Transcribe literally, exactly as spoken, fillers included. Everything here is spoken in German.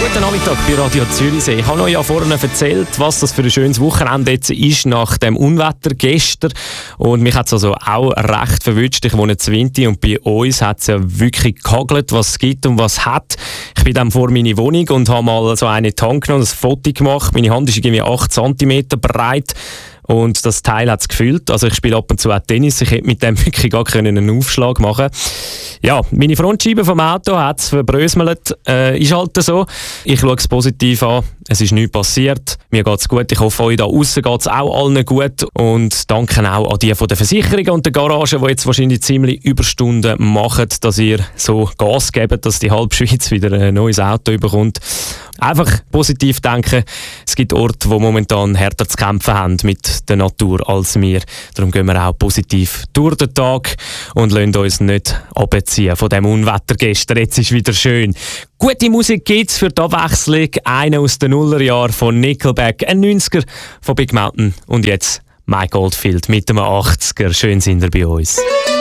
Guten Nachmittag bei Radio Zürichsee. Ich habe euch ja vorhin erzählt, was das für ein schönes Wochenende jetzt ist nach dem Unwetter gestern. Und mich hat es also auch recht verwünscht. Ich wohne in Winti und bei uns hat es ja wirklich gehagelt, was es gibt und was es hat. Ich bin dann vor meine Wohnung und habe mal so eine Tank genommen, ein Foto gemacht. Meine Hand ist irgendwie acht Zentimeter breit. Und das Teil hat es gefüllt. Also ich spiele ab und zu auch Tennis. Ich hätte mit dem wirklich gar einen Aufschlag machen. Ja, meine Frontscheibe vom Auto hat es verbröselt. Äh, ist halt so. Ich schaue es positiv an. Es ist nichts passiert. Mir geht es gut. Ich hoffe, euch da aussen geht es auch allen gut. Und danke auch an die von der Versicherung und der Garage, die jetzt wahrscheinlich ziemlich Überstunden machen, dass ihr so Gas gebt, dass die halbe Schweiz wieder ein neues Auto bekommt. Einfach positiv denken. Es gibt Orte, die momentan härter zu kämpfen haben mit der Natur als wir. Darum gehen wir auch positiv durch den Tag und lassen uns nicht abziehen von dem Unwetter gestern. Jetzt ist wieder schön. Gute Musik gibt's für die Abwechslung. Eine aus den Nullerjahren von Nickelback, ein neunziger von Big Mountain und jetzt Mike Oldfield mit einem achtziger. Schön sind ihr bei uns.